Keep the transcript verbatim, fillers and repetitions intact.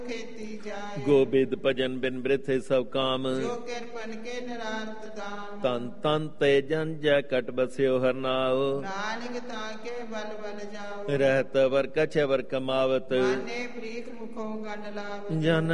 ਖੇਤੀ ਜਾਏ। ਗੋਬਿੰਦ ਭਜਨ ਬਿਨ ਬ੍ਰਿਥੈ ਸਭ ਕਾਮ, ਜੋ ਕਿਰਪਨ ਕੇ ਨਿਰਾਰਥ ਦਾਮ। ਤਨ ਤਨ ਤੇ ਜਨ ਜੈ ਕਟ ਬਸਿਓ ਹਰਨਾਉ, ਨਾਨਕ ਤਾਂ ਕੇ ਬਲ ਬਲ ਜਾਓ। ਰਹਿਤ ਵਰ ਕਛ ਵਰ ਕਮਾਵਤ, ਮਾਨੇ ਪ੍ਰੀਤ ਮੁਖੋਂ ਗੰਡ ਲਾਵਤ। ਜਨ